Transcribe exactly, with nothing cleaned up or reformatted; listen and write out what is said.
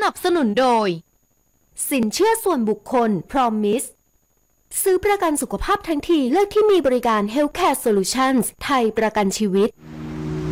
นับสนุนโดยสินเชื่อส่วนบุคคล Promise ซื้อประกันสุขภาพทั้งทีเลือกที่มีบริการ Healthcare Solutions ไทยประกันชีวิต